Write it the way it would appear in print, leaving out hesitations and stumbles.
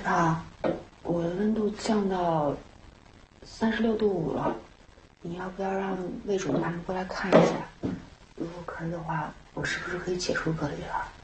爸，我的温度降到36度5了，你要不要让魏主任他们过来看一下？如果可以的话，我是不是可以解除隔离了？